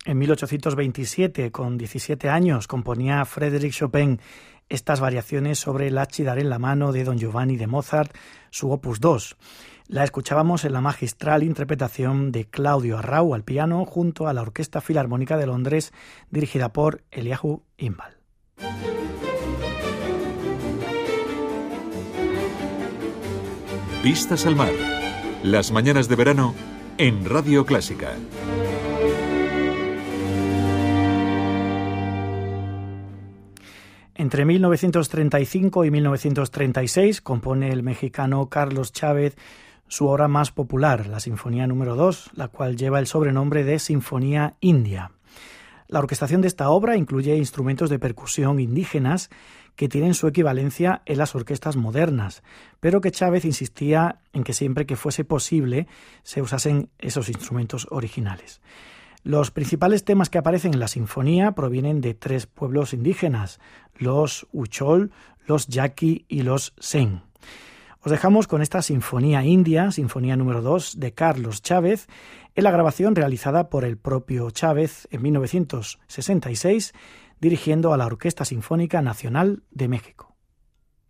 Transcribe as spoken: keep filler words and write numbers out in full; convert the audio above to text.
En mil ochocientos veintisiete, con diecisiete años, componía Frédéric Chopin estas variaciones sobre la Ci en la mano de Don Giovanni de Mozart, su opus dos. La escuchábamos en la magistral interpretación de Claudio Arrau al piano junto a la Orquesta Filarmónica de Londres, dirigida por Eliahu Imbal. Vistas al mar. Las mañanas de verano en Radio Clásica. Entre mil novecientos treinta y cinco y mil novecientos treinta y seis compone el mexicano Carlos Chávez su obra más popular, la Sinfonía número dos, la cual lleva el sobrenombre de Sinfonía India. La orquestación de esta obra incluye instrumentos de percusión indígenas que tienen su equivalencia en las orquestas modernas, pero que Chávez insistía en que siempre que fuese posible se usasen esos instrumentos originales. Los principales temas que aparecen en la sinfonía provienen de tres pueblos indígenas, los Huichol, los Yaqui y los Zen. Os dejamos con esta Sinfonía India, Sinfonía número dos de Carlos Chávez, en la grabación realizada por el propio Chávez en mil novecientos sesenta y seis, dirigiendo a la Orquesta Sinfónica Nacional de México.